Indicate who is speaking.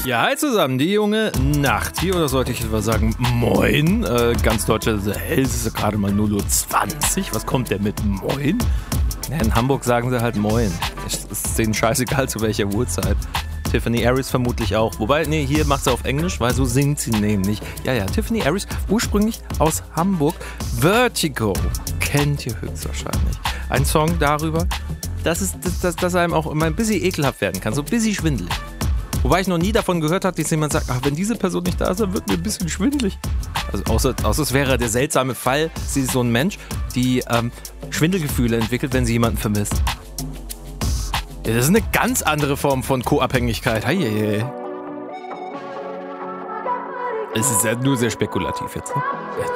Speaker 1: Ja, hi zusammen, die junge Nacht hier, oder sollte ich etwa sagen, moin. Ganz Deutschland ist hell, es ist gerade mal 0:20 Uhr. Was kommt der mit moin? Ja, in Hamburg sagen sie halt moin. Es ist denen scheißegal, zu welcher Uhrzeit. Tiffany Harris vermutlich auch. Wobei, nee, hier macht sie auf Englisch, weil so singt sie nämlich. Ja, Tiffany Harris, ursprünglich aus Hamburg. Vertigo kennt ihr höchstwahrscheinlich. Ein Song darüber, dass einem auch immer ein bisschen ekelhaft werden kann, so ein bisschen schwindelig. Wobei ich noch nie davon gehört habe, dass jemand sagt, ach, wenn diese Person nicht da ist, dann wird mir ein bisschen schwindelig. Also außer es wäre der seltsame Fall, sie ist so ein Mensch, die Schwindelgefühle entwickelt, wenn sie jemanden vermisst. Ja, das ist eine ganz andere Form von Co-Abhängigkeit. Es ist ja nur sehr spekulativ jetzt. Ne?